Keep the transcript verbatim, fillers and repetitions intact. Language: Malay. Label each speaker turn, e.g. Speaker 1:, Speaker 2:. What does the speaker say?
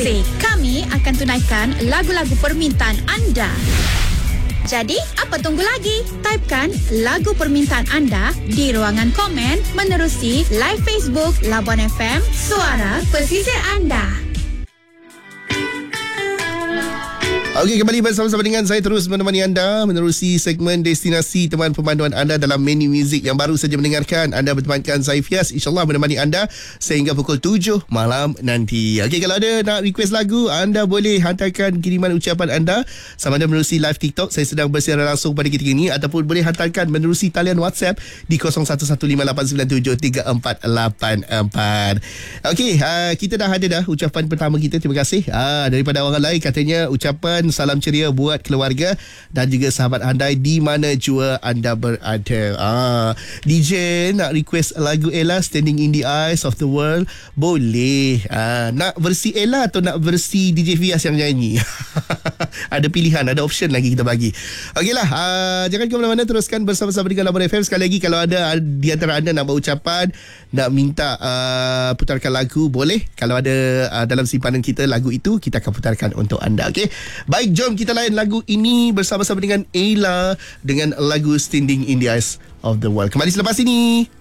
Speaker 1: Music. Kami akan tunaikan lagu-lagu permintaan anda. Jadi, apa tunggu lagi? Typekan lagu permintaan anda di ruangan komen menerusi live Facebook Labuan F M, suara pesisir anda.
Speaker 2: Okey, kembali bersama-sama dengan saya terus menemani anda menerusi segmen destinasi teman pemanduan anda dalam menu muzik yang baru saja mendengarkan. Anda bertemankan saya Fias, insyaAllah menemani anda sehingga pukul tujuh malam nanti. Okey, kalau ada nak request lagu, anda boleh hantarkan kiriman ucapan anda sama ada menerusi live TikTok, saya sedang bersiaran langsung pada ketika ini, ataupun boleh hantarkan menerusi talian WhatsApp di kosong satu satu lima lapan sembilan tujuh tiga empat lapan empat. Okey, uh, kita dah ada dah ucapan pertama kita. Terima kasih uh, daripada orang lain, katanya ucapan salam ceria buat keluarga dan juga sahabat andai di mana jua anda berada. Ah, D J nak request lagu Ella, Standing in the Eyes of the World, boleh. Ah, nak versi Ella atau nak versi D J Fias yang nyanyi? Ada pilihan, ada option lagi kita bagi. Okeylah, uh, jangan ke mana-mana, teruskan bersama-sama dengan Labuan F M. Sekali lagi, kalau ada di antara anda nak berucapan, nak minta uh, putarkan lagu, boleh. Kalau ada uh, dalam simpanan kita lagu itu, kita akan putarkan untuk anda. Okey. Baik, jom kita layan lagu ini bersama-sama dengan Ella dengan lagu Standing in the Eyes of the World. Kembali selepas ini.